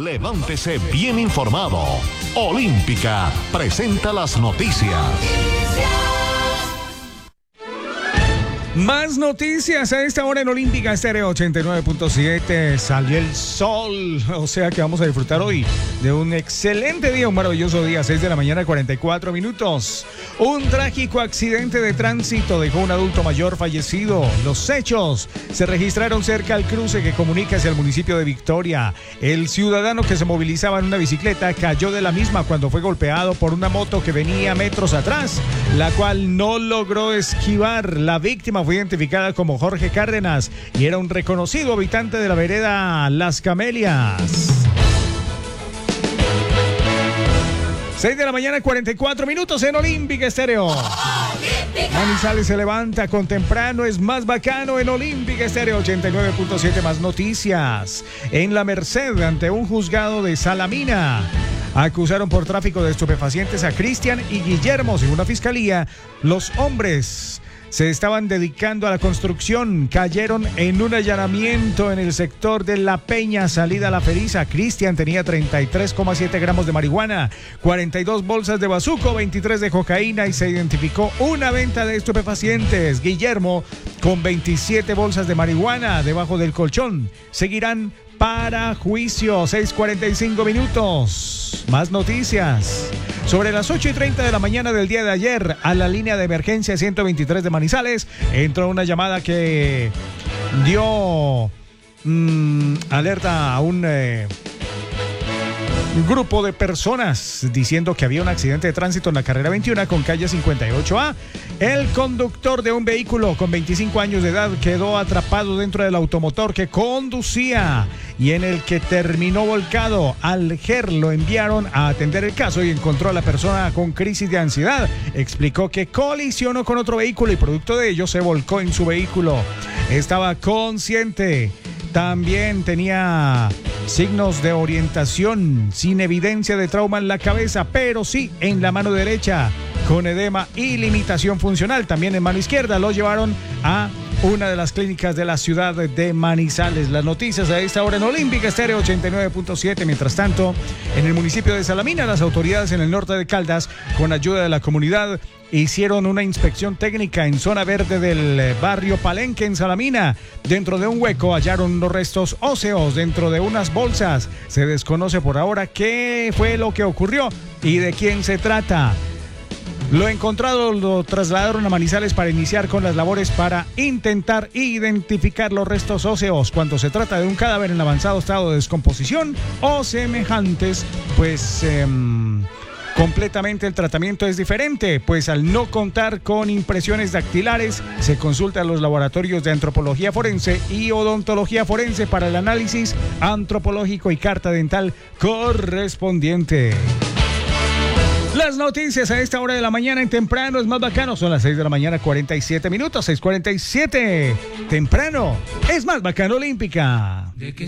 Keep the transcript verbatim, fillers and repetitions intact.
Levántese bien informado. Olímpica presenta las noticias. Más noticias a esta hora en Olímpica Estéreo ochenta y nueve punto siete. Salió el sol, o sea que vamos a disfrutar hoy de un excelente día, un maravilloso día, seis de la mañana, cuarenta y cuatro minutos. Un trágico accidente de tránsito dejó un adulto mayor fallecido. Los hechos se registraron cerca al cruce que comunica hacia el municipio de Victoria. El ciudadano que se movilizaba en una bicicleta cayó de la misma cuando fue golpeado por una moto que venía metros atrás, la cual no logró esquivar. La víctima fue identificada como Jorge Cárdenas y era un reconocido habitante de la vereda Las Camelias. seis de la mañana, cuarenta y cuatro minutos en Olímpica Estéreo. Olímpica. Manizales se levanta con temprano, es más bacano en Olímpica Estéreo ochenta y nueve punto siete. Más noticias. En La Merced, ante un juzgado de Salamina, acusaron por tráfico de estupefacientes a Cristian y Guillermo. Según la fiscalía, los hombres se estaban dedicando a la construcción, cayeron en un allanamiento en el sector de La Peña, salida a La Feriza. Cristian tenía treinta y tres coma siete gramos de marihuana, cuarenta y dos bolsas de bazuco, veintitrés de cocaína y se identificó una venta de estupefacientes. Guillermo con veintisiete bolsas de marihuana debajo del colchón. Seguirán para juicio. Seis cuarenta y cinco minutos. Más noticias. Sobre las ocho y treinta de la mañana del día de ayer, a la línea de emergencia ciento veintitrés de Manizales, entró una llamada que dio mmm, alerta a un eh, grupo de personas diciendo que había un accidente de tránsito en la carrera veintiuno con calle cincuenta y ocho A. El conductor de un vehículo con veinticinco años de edad quedó atrapado dentro del automotor que conducía y en el que terminó volcado. Al G E R lo enviaron a atender el caso y encontró a la persona con crisis de ansiedad. Explicó que colisionó con otro vehículo y producto de ello se volcó en su vehículo. Estaba consciente. También tenía signos de orientación, sin evidencia de trauma en la cabeza, pero sí en la mano derecha, con edema y limitación funcional. También en mano izquierda. Lo llevaron a una de las clínicas de la ciudad de Manizales. Las noticias a esta hora en Olímpica Estéreo ochenta y nueve punto siete. Mientras tanto, en el municipio de Salamina, las autoridades en el norte de Caldas, con ayuda de la comunidad, hicieron una inspección técnica en zona verde del barrio Palenque en Salamina. Dentro de un hueco hallaron unos restos óseos dentro de unas bolsas. Se desconoce por ahora qué fue lo que ocurrió y de quién se trata. Lo encontrado lo trasladaron a Manizales para iniciar con las labores para intentar identificar los restos óseos. Cuando se trata de un cadáver en avanzado estado de descomposición o semejantes, pues eh, completamente el tratamiento es diferente, pues al no contar con impresiones dactilares, se consulta a los laboratorios de antropología forense y odontología forense para el análisis antropológico y carta dental correspondiente. Las noticias a esta hora de la mañana en temprano es más bacano. Son las seis de la mañana, cuarenta y siete minutos. seis cuarenta y siete. Temprano es más bacano Olímpica.